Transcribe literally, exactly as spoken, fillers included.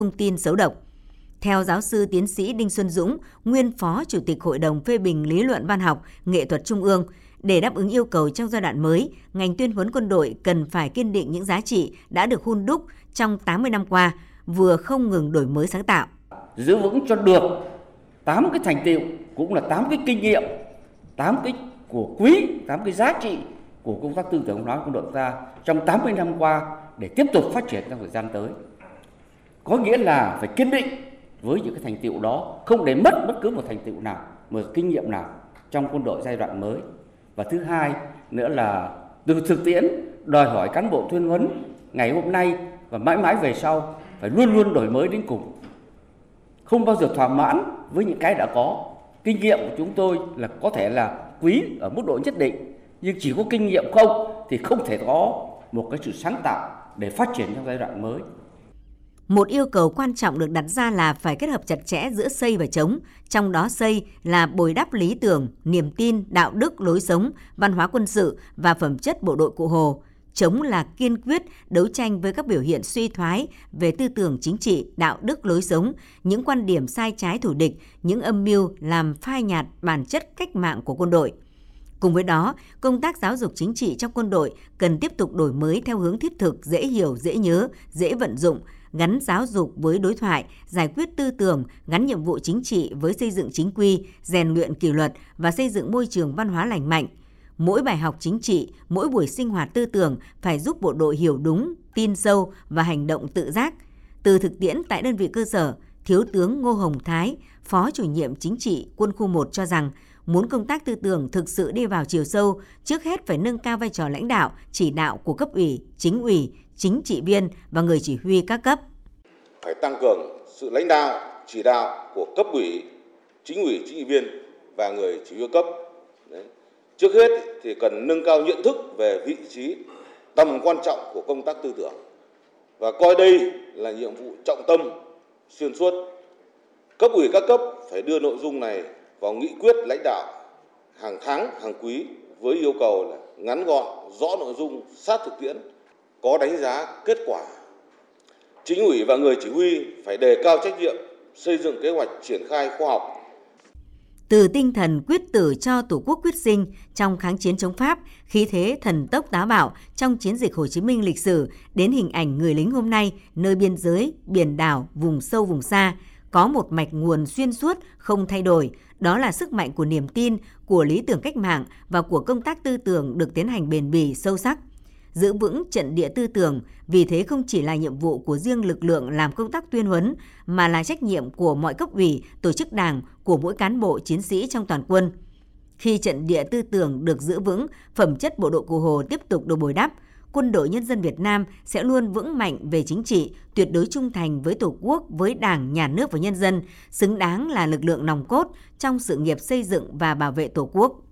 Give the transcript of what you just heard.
thông tin xấu độc. Theo giáo sư tiến sĩ Đinh Xuân Dũng, nguyên Phó Chủ tịch Hội đồng phê bình lý luận văn học, nghệ thuật Trung ương, để đáp ứng yêu cầu trong giai đoạn mới, ngành tuyên huấn quân đội cần phải kiên định những giá trị đã được hun đúc trong tám mươi năm qua, vừa không ngừng đổi mới sáng tạo. Giữ vững cho được tám cái thành tựu, cũng là tám cái kinh nghiệm, tám cái của quý, tám cái giá trị của công tác tư tưởng văn hóa quân đội ta trong tám mươi năm qua để tiếp tục phát triển trong thời gian tới. Có nghĩa là phải kiên định với những cái thành tựu đó, không để mất bất cứ một thành tựu nào, một kinh nghiệm nào trong quân đội giai đoạn mới. Và thứ hai nữa là từ thực tiễn đòi hỏi cán bộ tuyên huấn ngày hôm nay và mãi mãi về sau phải luôn luôn đổi mới đến cùng. Không bao giờ thỏa mãn với những cái đã có. Kinh nghiệm của chúng tôi là có thể là quý ở mức độ nhất định, nhưng chỉ có kinh nghiệm không thì không thể có một cái sự sáng tạo để phát triển trong giai đoạn mới. Một yêu cầu quan trọng được đặt ra là phải kết hợp chặt chẽ giữa xây và chống, trong đó xây là bồi đắp lý tưởng, niềm tin, đạo đức, lối sống, văn hóa quân sự và phẩm chất bộ đội Cụ Hồ. Chống là kiên quyết đấu tranh với các biểu hiện suy thoái về tư tưởng chính trị, đạo đức, lối sống, những quan điểm sai trái thù địch, những âm mưu làm phai nhạt bản chất cách mạng của quân đội. Cùng với đó, công tác giáo dục chính trị trong quân đội cần tiếp tục đổi mới theo hướng thiết thực, dễ hiểu, dễ nhớ, dễ vận dụng, gắn giáo dục với đối thoại, giải quyết tư tưởng, gắn nhiệm vụ chính trị với xây dựng chính quy, rèn luyện kỷ luật và xây dựng môi trường văn hóa lành mạnh. Mỗi bài học chính trị, mỗi buổi sinh hoạt tư tưởng phải giúp bộ đội hiểu đúng, tin sâu và hành động tự giác. Từ thực tiễn tại đơn vị cơ sở, Thiếu tướng Ngô Hồng Thái, Phó Chủ nhiệm Chính trị Quân khu một cho rằng, muốn công tác tư tưởng thực sự đi vào chiều sâu, trước hết phải nâng cao vai trò lãnh đạo, chỉ đạo của cấp ủy, chính ủy, chính trị viên và người chỉ huy các cấp. Phải tăng cường sự lãnh đạo, chỉ đạo của cấp ủy, chính ủy, chính trị viên và người chỉ huy cấp. Đấy. Trước hết thì cần nâng cao nhận thức về vị trí, tầm quan trọng của công tác tư tưởng và coi đây là nhiệm vụ trọng tâm xuyên suốt. Cấp ủy các cấp phải đưa nội dung này vào nghị quyết lãnh đạo hàng tháng, hàng quý với yêu cầu là ngắn gọn, rõ nội dung, sát thực tiễn, có đánh giá kết quả. Chính ủy và người chỉ huy phải đề cao trách nhiệm, xây dựng kế hoạch triển khai khoa học. Từ tinh thần quyết tử cho Tổ quốc quyết sinh trong kháng chiến chống Pháp, khí thế thần tốc táo bạo trong chiến dịch Hồ Chí Minh lịch sử đến hình ảnh người lính hôm nay nơi biên giới, biển đảo, vùng sâu vùng xa, có một mạch nguồn xuyên suốt không thay đổi, đó là sức mạnh của niềm tin, của lý tưởng cách mạng và của công tác tư tưởng được tiến hành bền bỉ, sâu sắc. Giữ vững trận địa tư tưởng, vì thế không chỉ là nhiệm vụ của riêng lực lượng làm công tác tuyên huấn, mà là trách nhiệm của mọi cấp ủy, tổ chức đảng, của mỗi cán bộ chiến sĩ trong toàn quân. Khi trận địa tư tưởng được giữ vững, phẩm chất bộ đội Cụ Hồ tiếp tục được bồi đắp, Quân đội Nhân dân Việt Nam sẽ luôn vững mạnh về chính trị, tuyệt đối trung thành với Tổ quốc, với Đảng, Nhà nước và nhân dân, xứng đáng là lực lượng nòng cốt trong sự nghiệp xây dựng và bảo vệ Tổ quốc.